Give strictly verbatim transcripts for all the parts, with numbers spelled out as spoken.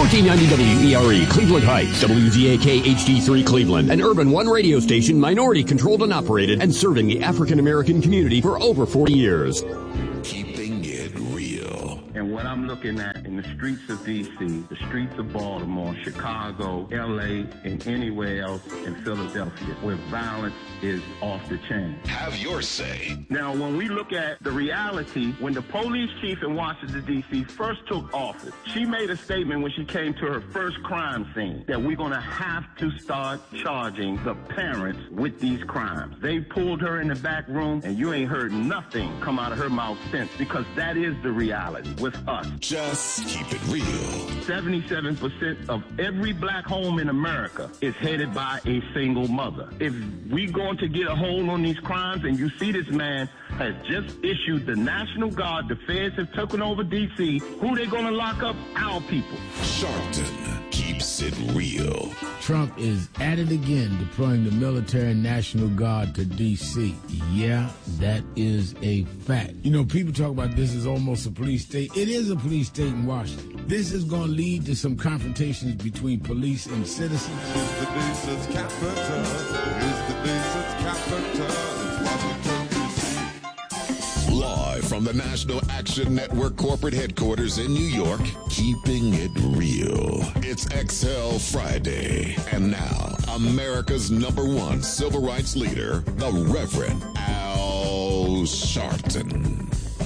fourteen ninety W E R E, Cleveland Heights, W Z A K H D three Cleveland, an Urban One radio station, minority controlled and operated, and serving the African American community for over forty years. Keeping it real. And what I'm looking at in the streets of D C, the streets of Baltimore, Chicago, L A, and anywhere else in Philadelphia, where violence is off the chain. Have your say. Now, when we look at the reality, when the police chief in Washington, D C first took office, she made a statement when she came to her first crime scene that we're going to have to start charging the parents with these crimes. They pulled her in the back room, and you ain't heard nothing come out of her mouth since, because that is the reality with us. Just keep it real. seventy-seven percent of every black home in America is headed by a single mother. If we going to get a hold on these crimes, and you see this man has just issued the National Guard, the feds have taken over D C, who they going to lock up? Our people. Sharpton keeps it real. Trump is at it again, deploying the military and National Guard to D C. Yeah, that is a fact. You know, people talk about this as almost a police state. It is a police state in Washington. This is going to lead to some confrontations between police and citizens. It's the nation's capital. It's the nation's capital. Washington, D C. Live from the National Action Network corporate headquarters in New York, keeping it real. It's Exhale Friday. And now, America's number one civil rights leader, the Reverend Al Sharpton.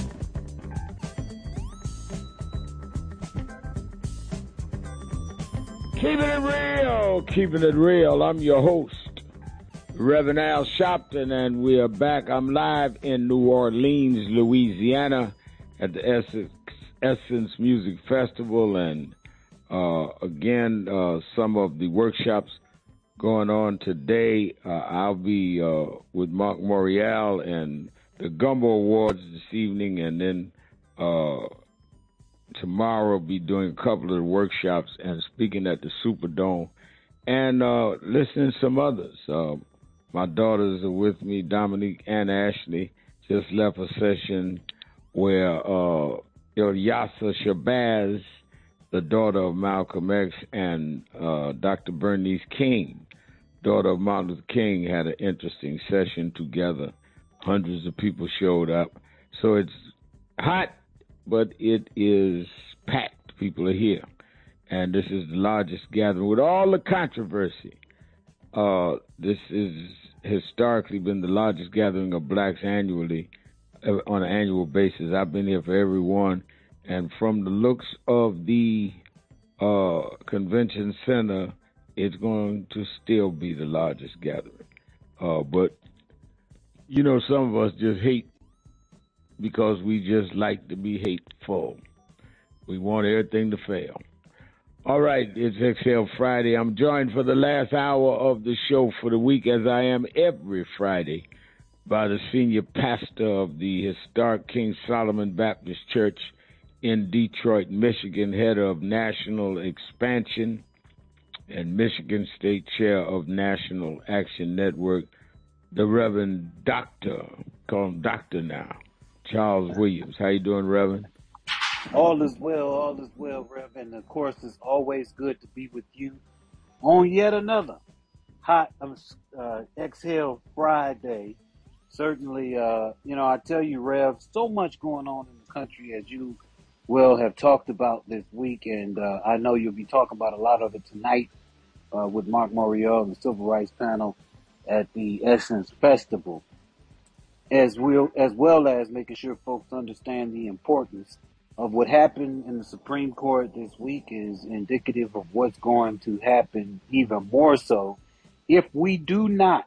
Keeping it real, keeping it real. I'm your host, Reverend Al Sharpton, and we are back. I'm live in New Orleans, Louisiana, at the Essence, Essence Music Festival, and uh, again, uh, some of the workshops going on today. Uh, I'll be uh, with Mark Morial and the Gumbo Awards this evening, and then uh, tomorrow I'll be doing a couple of the workshops and speaking at the Superdome, and uh, listening to some others. Uh, my daughters are with me. Dominique and Ashley just left a session where uh, Ilyasa Shabazz, the daughter of Malcolm X, and uh, Doctor Bernice King, daughter of Martin Luther King, had an interesting session together. Hundreds of people showed up. So it's hot, but it is packed. People are here. And this is the largest gathering with all the controversy. Uh, this is historically been the largest gathering of blacks annually, uh, on an annual basis. I've been here for every one. And from the looks of the uh, convention center, it's going to still be the largest gathering. Uh, but, you know, some of us just hate because we just like to be hateful. We want everything to fail. All right, it's Exhale Friday. I'm joined for the last hour of the show for the week, as I am every Friday, by the senior pastor of the historic King Solomon Baptist Church in Detroit, Michigan, head of National Expansion and Michigan State Chair of National Action Network, the Reverend Doctor, call him Doctor now, Charles Williams. How you doing, Reverend? All is well, all is well, Reverend. Of course, it's always good to be with you on yet another hot uh, Exhale Friday. Certainly, uh, you know, I tell you, Rev, so much going on in the country, as you will have talked about this week, and uh, I know you'll be talking about a lot of it tonight uh, with Mark Morial and the Civil Rights Panel at the Essence Festival, as well, as well as making sure folks understand the importance of what happened in the Supreme Court this week is indicative of what's going to happen even more so if we do not,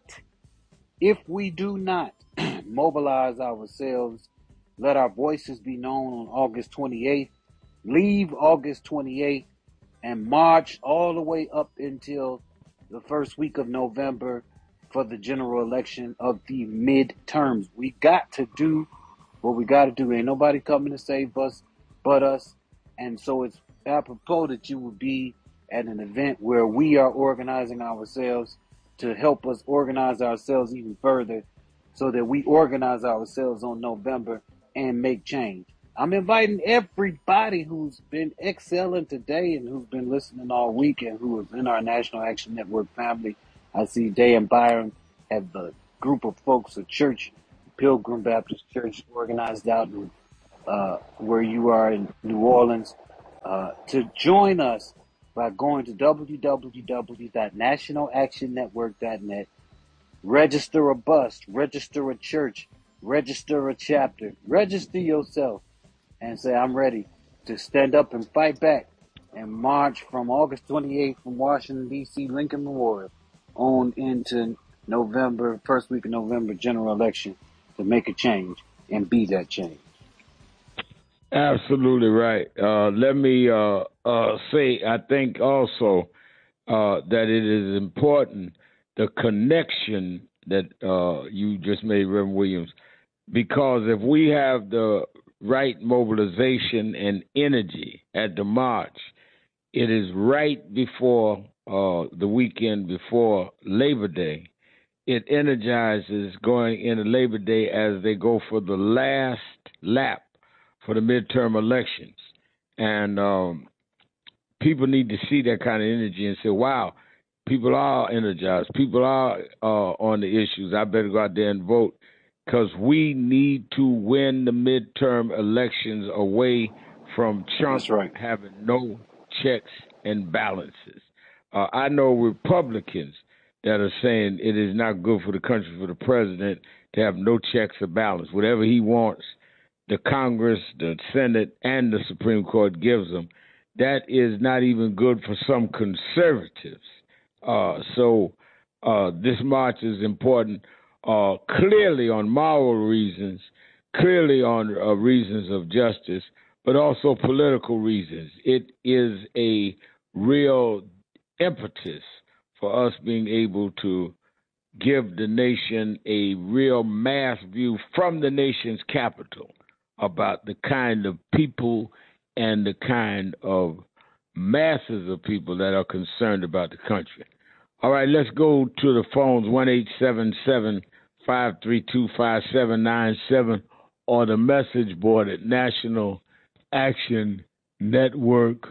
if we do not mobilize ourselves, let our voices be known on August twenty-eighth, leave August twenty-eighth, and march all the way up until the first week of November for the general election of the midterms. We got to do what we got to do. Ain't nobody coming to save us but us. And so it's apropos that you would be at an event where we are organizing ourselves to help us organize ourselves even further so that we organize ourselves on November and make change. I'm inviting everybody who's been excelling today and who's been listening all week and who is in our National Action Network family. I see Day and Byron have a group of folks, a church, Pilgrim Baptist Church, organized out in, uh, where you are in New Orleans, uh, to join us by going to w w w dot national action network dot net. Register a bus, register a church, register a chapter, register yourself, and say, I'm ready to stand up and fight back and march from August twenty-eighth from Washington, D C, Lincoln Memorial, on into November, first week of November, general election, to make a change and be that change. Absolutely right. Uh, let me uh, uh, say, I think also uh, that it is important, the connection that uh, you just made, Reverend Williams, because if we have the right mobilization and energy at the march, it is right before uh, the weekend before Labor Day. It energizes going into Labor Day as they go for the last lap for the midterm elections. And um, people need to see that kind of energy and say, wow, people are energized. People are uh, on the issues. I better go out there and vote, because we need to win the midterm elections away from Trump That's right. having no checks and balances. Uh, I know Republicans that are saying it is not good for the country for the president to have no checks or balance. Whatever he wants, the Congress, the Senate, and the Supreme Court gives him. That is not even good for some conservatives. Uh, so uh, this march is important, uh, clearly on moral reasons, clearly on uh, reasons of justice, but also political reasons. It is a real impetus for us being able to give the nation a real mass view from the nation's capital about the kind of people and the kind of masses of people that are concerned about the country. All right, let's go to the phones, one eight seven seven, five three two, five seven nine seven, or the message board at National Action Network.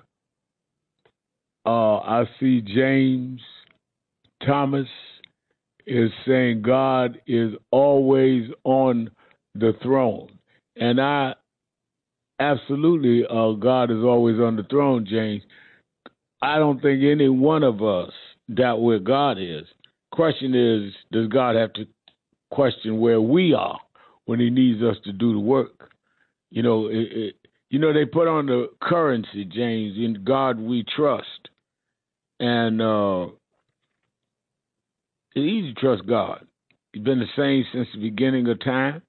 Uh, I see James Thomas is saying God is always on the throne. And I absolutely, uh, God is always on the throne, James. I don't think any one of us doubt where God is. Question is, does God have to question where we are when he needs us to do the work? You know, it, it, you know, they put on the currency, James, in God we trust. And uh, it's easy to trust God. He's been the same since the beginning of time.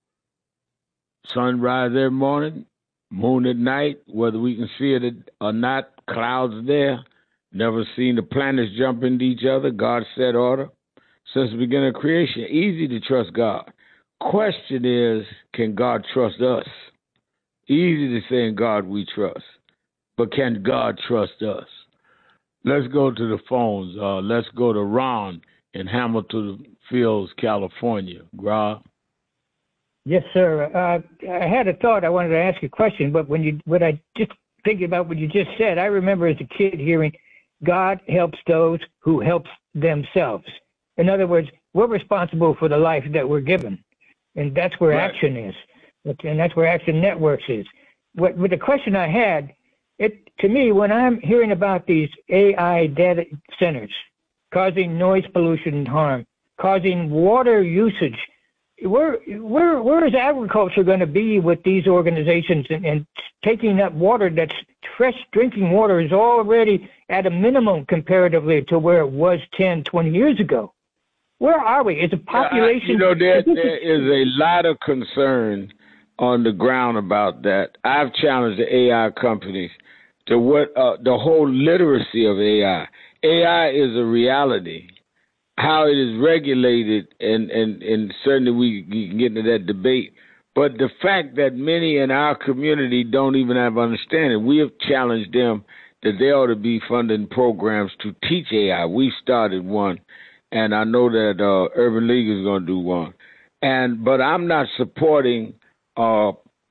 Sunrise every morning, moon at night, whether we can see it or not, clouds there. Never seen the planets jump into each other. God set order since the beginning of creation. Easy to trust God. Question is, can God trust us? Easy to say in God we trust, but can God trust us? Let's go to the phones. Uh, let's go to Ron in Hamilton Fields, California. Rob? Yes, sir. Uh, I had a thought. I wanted to ask a question, but when you, what I just thinking about what you just said, I remember as a kid hearing, God helps those who helps themselves. In other words, we're responsible for the life that we're given, and that's where right. action is, and that's where Action Networks is. What, with the question I had, it to me, when I'm hearing about these A I data centers causing noise pollution and harm, causing water usage, where where where is agriculture going to be with these organizations and, and taking up water that's fresh drinking water is already at a minimum comparatively to where it was ten, twenty years ago? Where are we? Is the population... Uh, you know, there, there is a lot of concern on the ground about that. I've challenged the A I companies to what uh, the whole literacy of A I. A I is a reality. How it is regulated, and, and, and certainly we can get into that debate. But the fact that many in our community don't even have understanding, we have challenged them that they ought to be funding programs to teach A I. We started one, and I know that uh, Urban League is going to do one. And but I'm not supporting uh,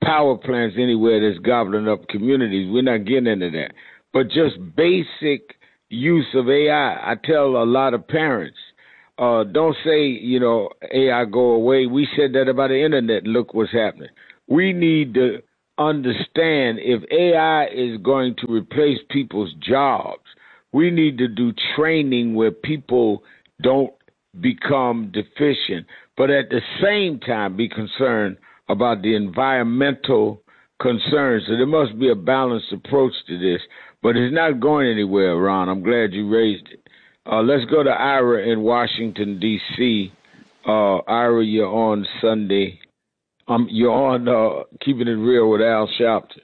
power plants anywhere that's gobbling up communities. We're not getting into that. But just basic use of A I. I tell a lot of parents, uh, don't say, you know, A I go away. We said that about the internet. Look what's happening. We need to understand if A I is going to replace people's jobs, we need to do training where people don't become deficient, but at the same time be concerned about the environmental concerns. So there must be a balanced approach to this, but it's not going anywhere, Ron. I'm glad you raised it. Uh, let's go to Ira in Washington, D C Uh, Ira, you're on Sunday. Um, you're on uh, Keeping It Real with Al Sharpton.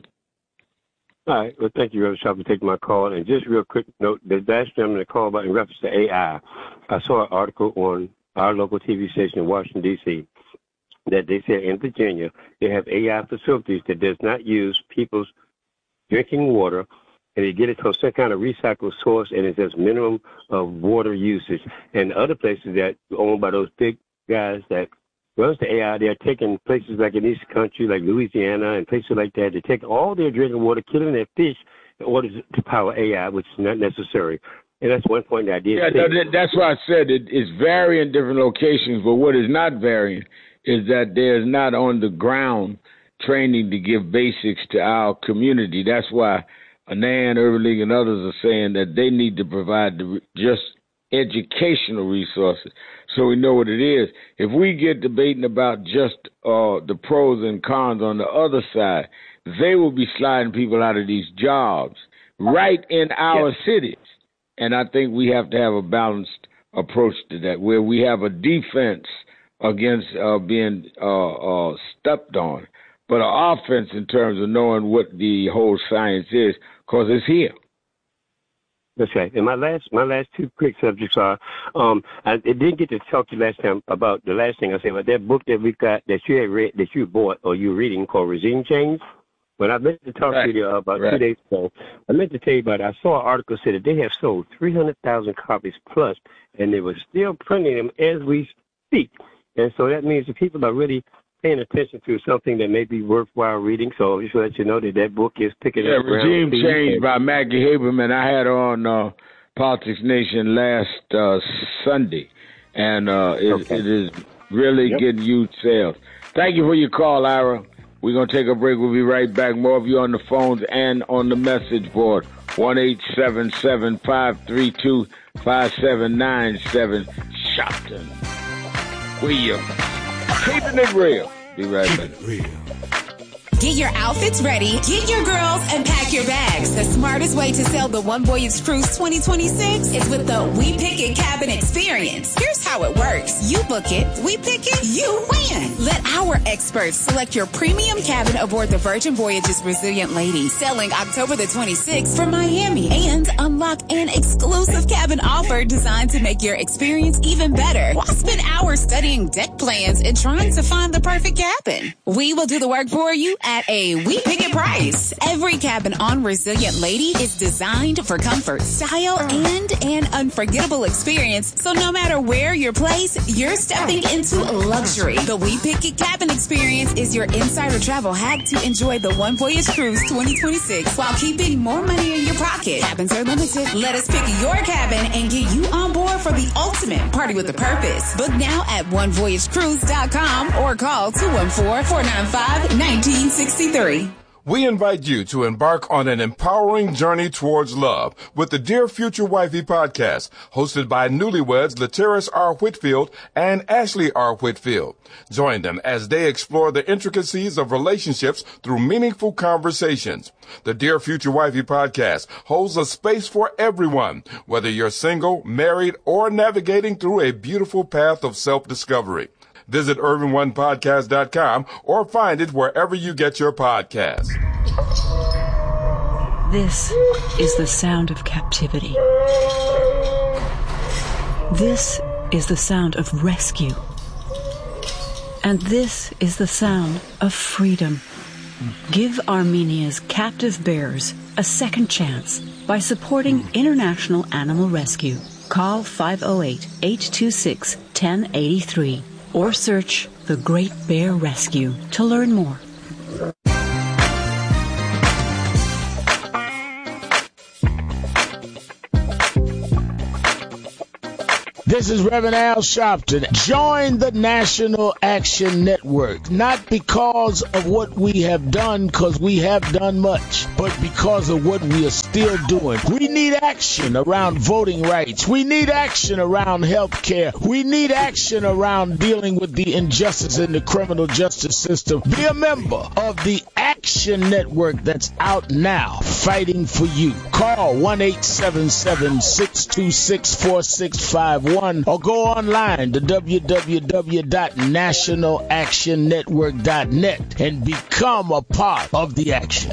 All right. Well, thank you, Reverend Sharp, for taking my call. And just real quick note, the last gentleman to call about in reference to A I, I saw an article on our local T V station in Washington, D C, that they said in Virginia they have A I facilities that does not use people's drinking water, and they get it from some kind of recycled source, and it has minimum of water usage. And other places that are owned by those big guys that runs the A I, they're taking places like in this country, like Louisiana and places like that, they take all their drinking water, killing their fish in order to power A I, which is not necessary. And that's one point that I did. Yeah, no, that's why I said it, it's varying in different locations, but what is not varying is that there's not on the ground training to give basics to our community. That's why Anan, Urban League, and others are saying that they need to provide the, just educational resources so we know what it is. If we get debating about just uh, the pros and cons on the other side, they will be sliding people out of these jobs right in our yes. cities. And I think we have to have a balanced approach to that, where we have a defense against uh, being uh, uh, stepped on, but an offense in terms of knowing what the whole science is, because it's here. That's right. And my last, my last two quick subjects are, um, I didn't get to talk to you last time about the last thing I said about that book that we got that you had read, that you bought or you were reading called Regime Change. When I meant to talk right. to you about right. two days ago, I meant to tell you about it. I saw an article said that they have sold three hundred thousand copies plus, and they were still printing them as we speak. And so that means that people are really paying attention to something that may be worthwhile reading. So just to let you know that that book is picking yeah, up. Regime Change by Maggie Haberman. I had her on uh, Politics Nation last uh, Sunday, and uh, it, okay. it is really yep. getting huge sales. Thank you for your call, Ira. We're going to take a break. We'll be right back. More of you on the phones and on the message board. one eight seven seven, five three two, five seven nine seven. Shopton. We are keeping it real. Be right back. Keep it real. Get your outfits ready, get your girls, and pack your bags. The smartest way to sail the One Voyage Cruise twenty twenty-six is with the We Pick It Cabin Experience. Here's how it works. You book it, we pick it, you win. Let our experts select your premium cabin aboard the Virgin Voyages Resilient Lady, sailing October the twenty-sixth for Miami, and unlock an exclusive cabin offer designed to make your experience even better. Why spend hours studying deck plans and trying to find the perfect cabin? We will do the work for you at a We Pick It price. Every cabin on Resilient Lady is designed for comfort, style, and an unforgettable experience. So no matter where you're placed, you're stepping into luxury. The We Pick It Cabin Experience is your insider travel hack to enjoy the One Voyage Cruise twenty twenty-six while keeping more money in your pocket. Cabins are limited. Let us pick your cabin and get you on board for the ultimate party with a purpose. Book now at one voyage cruise dot com or call two one four, four nine five, one nine six three. We invite you to embark on an empowering journey towards love with the Dear Future Wifey podcast, hosted by newlyweds Lateris R. Whitfield and Ashley R. Whitfield. Join them as they explore the intricacies of relationships through meaningful conversations. The Dear Future Wifey podcast holds a space for everyone, whether you're single, married, or navigating through a beautiful path of self-discovery. Visit urban one podcast dot com or find it wherever you get your podcasts. This is the sound of captivity. This is the sound of rescue. And this is the sound of freedom. Give Armenia's captive bears a second chance by supporting International Animal Rescue. Call five oh eight, eight two six, one oh eight three. Or search The Great Bear Rescue to learn more. This is Reverend Al Sharpton. Join the National Action Network, not because of what we have done, because we have done much, but because of what we are still doing. We need action around voting rights. We need action around health care. We need action around dealing with the injustice in the criminal justice system. Be a member of the Action Network that's out now, fighting for you. Call one eight seven seven, six two six, four six five one or go online to w w w dot national action network dot net and become a part of the action.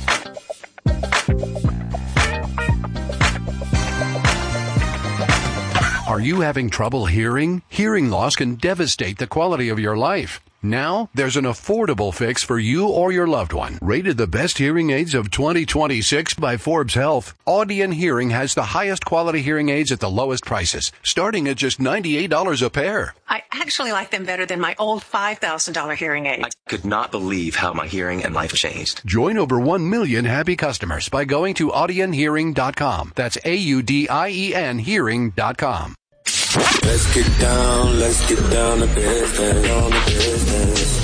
Are you having trouble hearing? Hearing loss can devastate the quality of your life. Now, there's an affordable fix for you or your loved one. Rated the best hearing aids of twenty twenty-six by Forbes Health, Audion Hearing has the highest quality hearing aids at the lowest prices, starting at just ninety-eight dollars a pair. I actually like them better than my old five thousand dollars hearing aid. I could not believe how my hearing and life changed. Join over one million happy customers by going to audion hearing dot com. That's A U D I E N hearing dot com. Let's get down, let's get down to business, down to business.